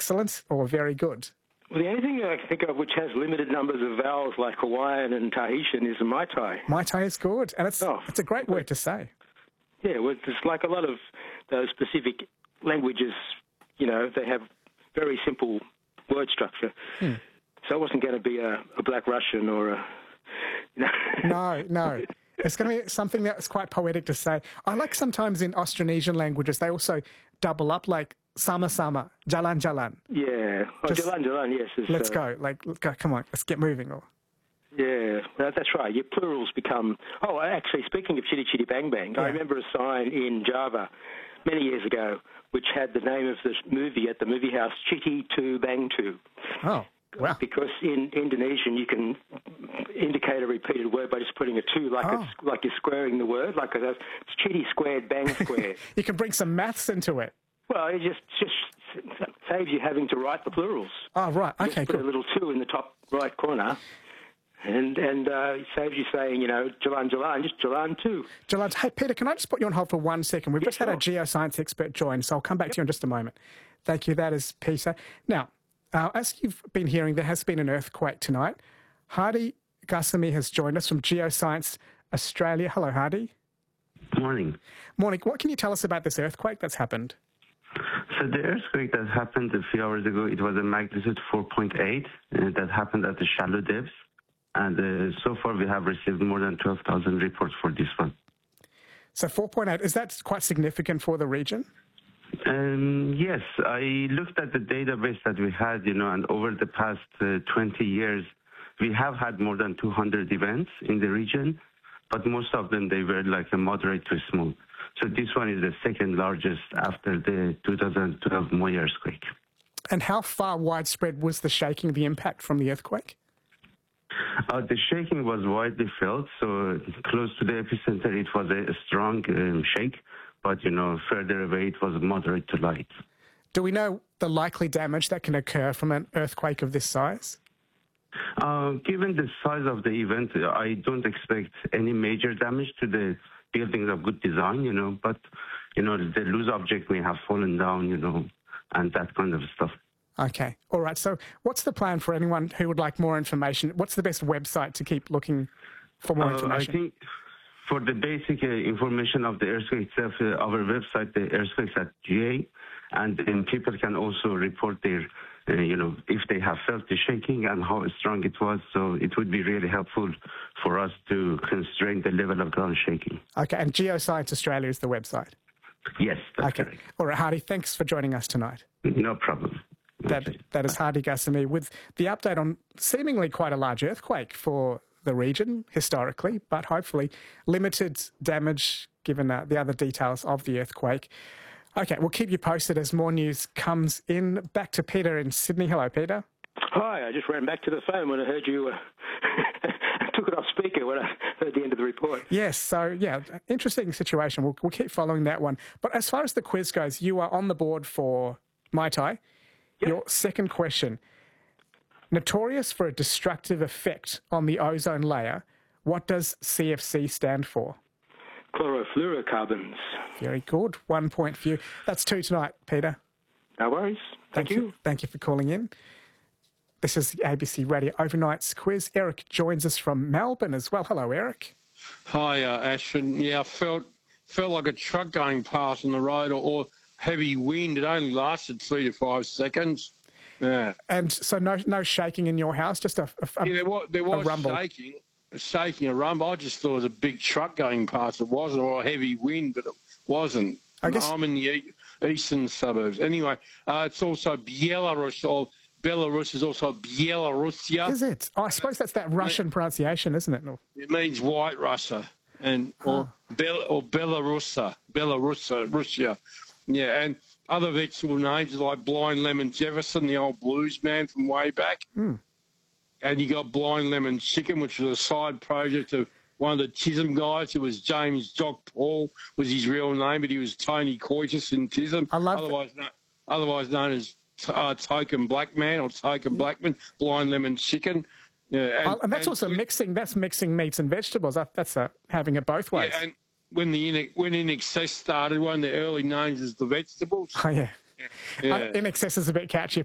excellent or very good? Well, the only thing I can think of which has limited numbers of vowels like Hawaiian and Tahitian is Mai Tai. Mai Tai is good, and it's a great word to say. Yeah, well, it's like a lot of those specific languages, you know, they have very simple word structure. So it wasn't going to be a Black Russian or a... You know. No. It's going to be something that's quite poetic to say. I like sometimes in Austronesian languages, they also double up, like sama-sama, jalan-jalan. Yeah. Jalan-jalan, yes. Let's go. Come on, let's get moving. Yeah, that's right. Your plurals become... Oh, actually, speaking of Chitty Chitty Bang Bang, I remember a sign in Java many years ago which had the name of the movie at the movie house, Chitty to Bang to. Oh, wow. Because in Indonesian you can indicate a repeated word by just putting a 2, like you're squaring the word, like it's Chitty squared, Bang squared. You can bring some maths into it. Well, it just saves you having to write the plurals. Oh, right. Okay, just put a little 2 in the top right corner. And it saves you saying, you know, Jalan Jalan, just Jalan too. Jalan. Hey, Peter, can I just put you on hold for 1 second? We've just had a geoscience expert join, so I'll come back to you in just a moment. Thank you. That is Peter. Now, as you've been hearing, there has been an earthquake tonight. Hardy Gassamy has joined us from Geoscience Australia. Hello, Hardy. Morning. Morning. What can you tell us about this earthquake that's happened? So the earthquake that happened a few hours ago, it was a magnitude 4.8 that happened at the shallow depths. And so far we have received more than 12,000 reports for this one. So 4.8, is that quite significant for the region? Yes, I looked at the database that we had, you know, and over the past 20 years, we have had more than 200 events in the region, but most of them, they were like a moderate to small. So this one is the second largest after the 2012 Moi earthquake. And how far widespread was the shaking, the impact from the earthquake? The shaking was widely felt, so close to the epicenter it was a strong shake, but, you know, further away it was moderate to light. Do we know the likely damage that can occur from an earthquake of this size? Given the size of the event, I don't expect any major damage to the buildings of good design, you know, but, you know, the loose object may have fallen down, you know, and that kind of stuff. Okay. All right. So what's the plan for anyone who would like more information? What's the best website to keep looking for more information? I think for the basic information of the earthquake itself, our website, the earthquakes.ga, and then people can also report their, you know, if they have felt the shaking and how strong it was. So it would be really helpful for us to constrain the level of ground shaking. Okay. And Geoscience Australia is the website? Yes, that's correct. All right, Hardy, thanks for joining us tonight. No problem. That is Hardy Gassamy with the update on seemingly quite a large earthquake for the region historically, but hopefully limited damage given the other details of the earthquake. Okay, we'll keep you posted as more news comes in. Back to Peter in Sydney. Hello, Peter. Hi, I just ran back to the phone when I heard you... took it off speaker when I heard the end of the report. Yes, so, yeah, interesting situation. We'll keep following that one. But as far as the quiz goes, you are on the board for Mai Tai. Yep. Your second question. Notorious for a destructive effect on the ozone layer, what does CFC stand for? Chlorofluorocarbons. Very good. 1 point for you. That's 2 tonight, Peter. No worries. Thank you. Thank you for calling in. This is the ABC Radio Overnights quiz. Eric joins us from Melbourne as well. Hello, Eric. Hi, Ashton. Yeah, I felt like a truck going past on the road or heavy wind. It only lasted 3 to 5 seconds. Yeah. And so no shaking in your house, just a there was rumble. shaking, a rumble. I just thought it was a big truck going past. It wasn't, or a heavy wind, but it wasn't. I'm in the eastern suburbs. Anyway, it's also Belarus, or Belarus is also Belarusia. Is it? Oh, I suppose that's that Russian pronunciation, isn't it? It means White Russia, or Belarusia, Russia. Yeah, and other vegetable names like Blind Lemon Jefferson, the old blues man from way back. And you got Blind Lemon Chicken, which was a side project of one of the Chisholm guys. It was James Jock Paul was his real name, but he was Tony Coitus in Chisholm. I love otherwise known as Token Blackman or Token Blackman, Blind Lemon Chicken. Yeah, and that's also mixing. That's mixing meats and vegetables. That's having it both ways. Yeah, and when In Excess started, one of the early names is the vegetables. Oh yeah. In Excess is a bit catchy.